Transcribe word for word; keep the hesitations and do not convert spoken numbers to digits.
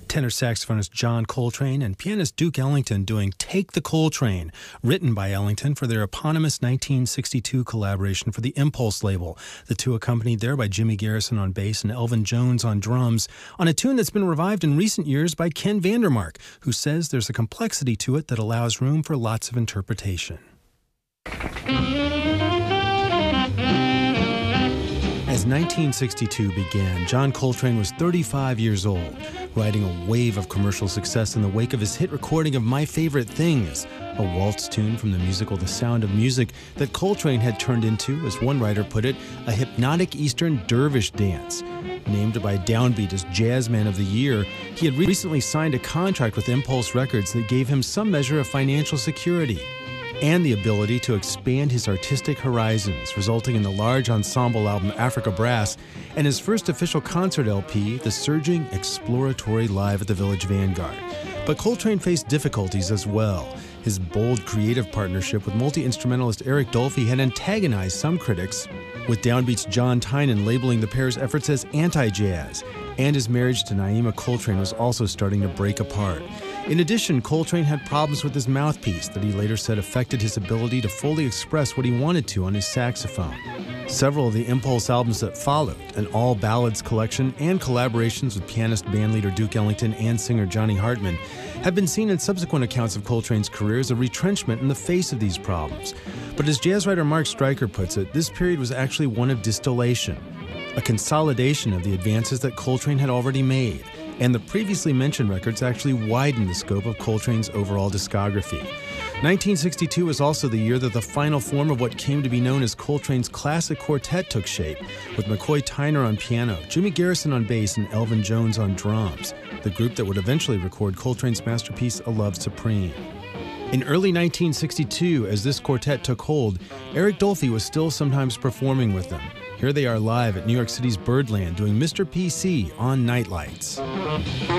tenor saxophonist John Coltrane and pianist Duke Ellington doing Take the Coltrane, written by Ellington for their eponymous nineteen sixty-two collaboration for the Impulse label. The two accompanied there by Jimmy Garrison on bass and Elvin Jones on drums, on a tune that's been revived in recent years by Ken Vandermark, who says there's a complexity to it that allows room for lots of interpretation. As nineteen sixty-two began, John Coltrane was thirty-five years old, riding a wave of commercial success in the wake of his hit recording of My Favorite Things, a waltz tune from the musical The Sound of Music that Coltrane had turned into, as one writer put it, a hypnotic Eastern dervish dance. Named by Downbeat as Jazzman of the Year, he had recently signed a contract with Impulse Records that gave him some measure of financial security and the ability to expand his artistic horizons, resulting in the large ensemble album Africa Brass and his first official concert L P, The Surging Exploratory Live at the Village Vanguard. But Coltrane faced difficulties as well. His bold creative partnership with multi-instrumentalist Eric Dolphy had antagonized some critics, with Downbeat's John Tynan labeling the pair's efforts as anti-jazz, and his marriage to Naima Coltrane was also starting to break apart. In addition, Coltrane had problems with his mouthpiece that he later said affected his ability to fully express what he wanted to on his saxophone. Several of the Impulse albums that followed, an all-ballads collection and collaborations with pianist bandleader Duke Ellington and singer Johnny Hartman, have been seen in subsequent accounts of Coltrane's career as a retrenchment in the face of these problems. But as jazz writer Mark Stryker puts it, this period was actually one of distillation, a consolidation of the advances that Coltrane had already made, and the previously mentioned records actually widened the scope of Coltrane's overall discography. nineteen sixty-two was also the year that the final form of what came to be known as Coltrane's classic quartet took shape, with McCoy Tyner on piano, Jimmy Garrison on bass, and Elvin Jones on drums, the group that would eventually record Coltrane's masterpiece, A Love Supreme. In early nineteen sixty-two, as this quartet took hold, Eric Dolphy was still sometimes performing with them. Here they are live at New York City's Birdland doing Mister P C on Nightlights.